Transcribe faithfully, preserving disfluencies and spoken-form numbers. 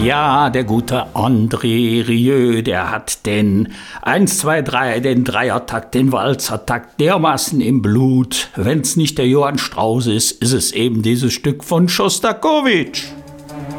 Ja, der gute André Rieu, der hat den eins, zwei, drei, den Dreiertakt, den Walzertakt dermaßen im Blut. Wenn's nicht der Johann Strauss ist, ist es eben dieses Stück von Schostakowitsch.